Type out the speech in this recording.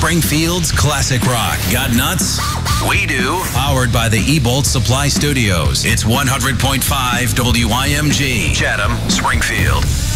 Springfield's classic rock. Got nuts? We do. Powered by the Ebolt Supply Studios. It's 100.5 WIMG. Chatham, Springfield.